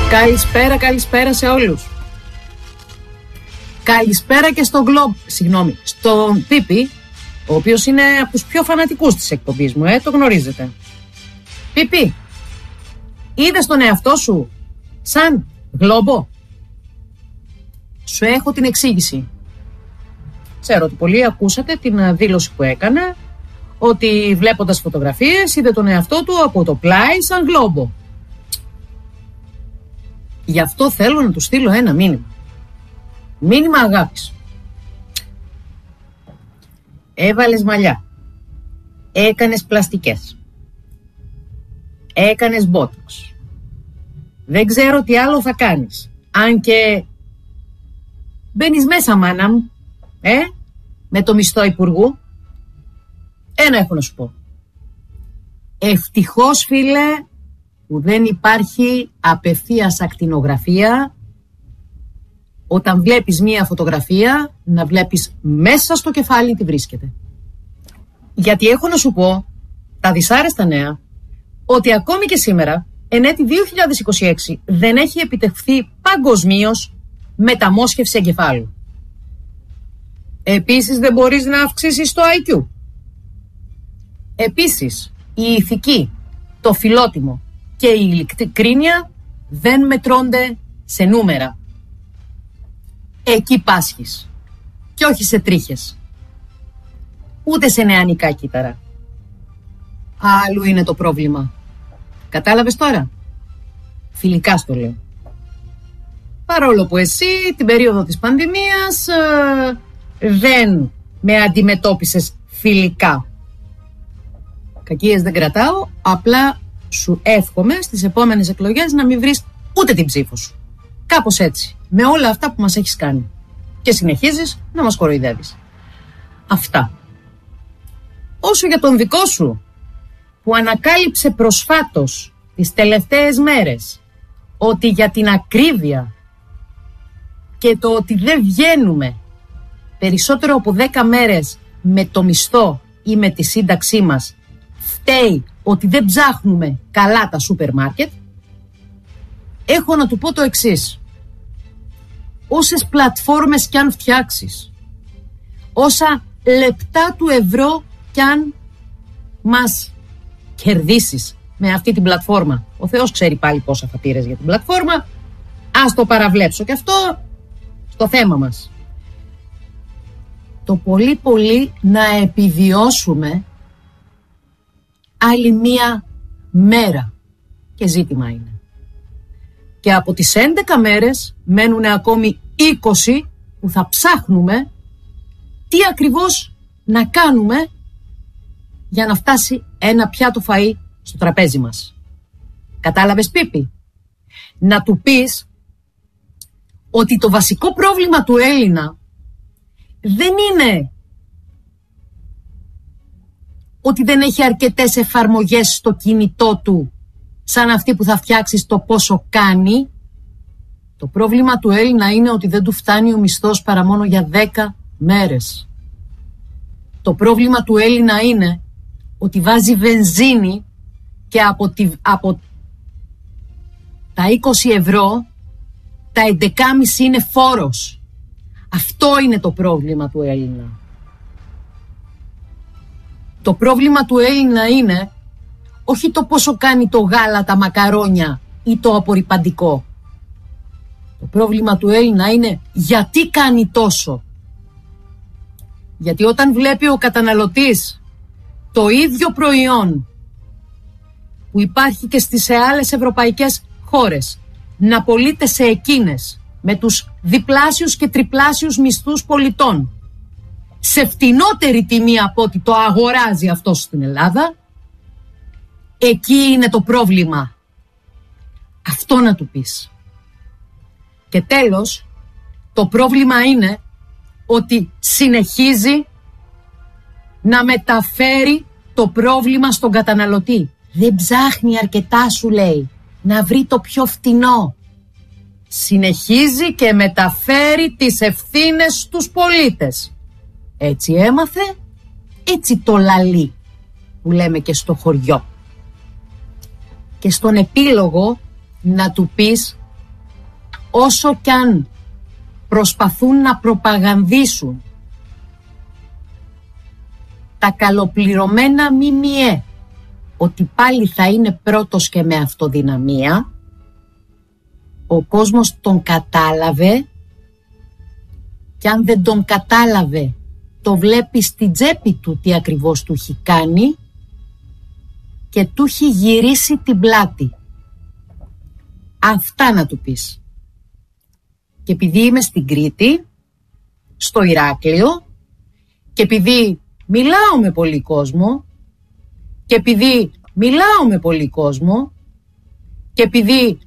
Καλησπέρα σε όλους. Καλησπέρα και στον στον Πίπη, ο οποίος είναι από τους πιο φανατικούς της εκπομπής μου, το γνωρίζετε. Πίπη, είδες τον εαυτό σου σαν γλόμπο? Σου έχω την εξήγηση. Ξέρω ότι πολλοί ακούσατε την δήλωση που έκανα, ότι βλέποντας φωτογραφίες είδε τον εαυτό του από το πλάι σαν γλόμπο. Γι' αυτό θέλω να του στείλω ένα μήνυμα. Μήνυμα αγάπης. Έβαλες μαλλιά. Έκανες πλαστικές. Έκανες μπότοξ. Δεν ξέρω τι άλλο θα κάνεις. Αν και μπαίνεις μέσα, μάνα μου, με το μισθό υπουργού. Ένα έχω να σου πω. Ευτυχώς, φίλε, που δεν υπάρχει απευθείας ακτινογραφία. Όταν βλέπεις μία φωτογραφία, να βλέπεις μέσα στο κεφάλι τι βρίσκεται. Γιατί έχω να σου πω τα δυσάρεστα νέα, ότι ακόμη και σήμερα, εν έτη 2026, δεν έχει επιτευχθεί παγκοσμίως μεταμόσχευση εγκεφάλου. Επίσης δεν μπορείς να αυξήσεις το IQ. Επίσης, η ηθική, το φιλότιμο και η ειλικρίνεια δεν μετρώνται σε νούμερα. Εκεί πάσχεις. Και όχι σε τρίχες. Ούτε σε νεανικά κύτταρα. Άλλου είναι το πρόβλημα. Κατάλαβες τώρα? Φιλικά στο λέω. Παρόλο που εσύ την περίοδο της πανδημίας δεν με αντιμετώπισες φιλικά. Κακίες δεν κρατάω, απλά σου εύχομαι στις επόμενες εκλογές να μην βρεις ούτε την ψήφο σου. Κάπως έτσι, με όλα αυτά που μας έχεις κάνει. Και συνεχίζεις να μας κοροϊδεύεις. Αυτά. Όσο για τον δικό σου, που ανακάλυψε προσφάτως τις τελευταίες μέρες ότι για την ακρίβεια και το ότι δεν βγαίνουμε περισσότερο από 10 μέρες με το μισθό ή με τη σύνταξή μας, φταίει ότι δεν ψάχνουμε καλά τα σούπερ μάρκετ, έχω να του πω το εξής. Όσες πλατφόρμες κι αν φτιάξεις, όσα λεπτά του ευρώ κι αν μας κερδίσεις με αυτή την πλατφόρμα, ο Θεός ξέρει πάλι πόσα θα πήρες για την πλατφόρμα, ας το παραβλέψω και αυτό στο θέμα μας. Το πολύ να επιβιώσουμε άλλη μία μέρα και ζήτημα είναι. Και από τις 11 μέρες μένουν ακόμη 20 που θα ψάχνουμε τι ακριβώς να κάνουμε για να φτάσει ένα πιάτο φαΐ στο τραπέζι μας. Κατάλαβες, Πίπη? Να του πεις ότι το βασικό πρόβλημα του Έλληνα δεν είναι ότι δεν έχει αρκετές εφαρμογές στο κινητό του σαν αυτή που θα φτιάξεις το πόσο κάνει. Το πρόβλημα του Έλληνα είναι ότι δεν του φτάνει ο μισθός παρά μόνο για 10 μέρες. Το πρόβλημα του Έλληνα είναι ότι βάζει βενζίνη και από τα 20 ευρώ τα 11,5 είναι φόρος. Αυτό είναι το πρόβλημα του Έλληνα. Το πρόβλημα του Έλληνα είναι όχι το πόσο κάνει το γάλα, τα μακαρόνια ή το απορρυπαντικό. Το πρόβλημα του Έλληνα είναι γιατί κάνει τόσο. Γιατί όταν βλέπει ο καταναλωτής το ίδιο προϊόν που υπάρχει και στις άλλες ευρωπαϊκές χώρες να πωλείται σε εκείνες με τους διπλάσιους και τριπλάσιους μισθούς πολιτών σε φτηνότερη τιμή από ότι το αγοράζει αυτός στην Ελλάδα, εκεί είναι το πρόβλημα. Αυτό να του πεις. Και τέλος, το πρόβλημα είναι ότι συνεχίζει να μεταφέρει το πρόβλημα στον καταναλωτή. Δεν ψάχνει αρκετά, σου λέει, να βρει το πιο φτηνό. Συνεχίζει και μεταφέρει τις ευθύνες στους πολίτες. Έτσι έμαθε, έτσι το λαλεί, που λέμε και στο χωριό. Και στον επίλογο να του πεις όσο κι αν προσπαθούν να προπαγανδίσουν τα καλοπληρωμένα ΜΜΕ ότι πάλι θα είναι πρώτος και με αυτοδυναμία, ο κόσμος τον κατάλαβε, και αν δεν τον κατάλαβε το βλέπει στην τσέπη του τι ακριβώς του έχει κάνει και του έχει γυρίσει την πλάτη. Αυτά να του πεις. Και επειδή είμαι στην Κρήτη, στο Ηράκλειο, και επειδή μιλάω με πολύ κόσμο, και επειδή